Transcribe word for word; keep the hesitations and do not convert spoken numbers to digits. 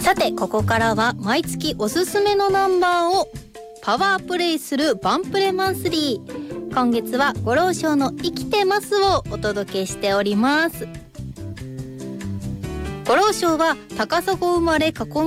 さてここからは毎月おすすめのナンバーをパワープレイするバンプレマンスリー。今月はご老将の生きてますをお届けしております。ご老将は高砂生まれ加古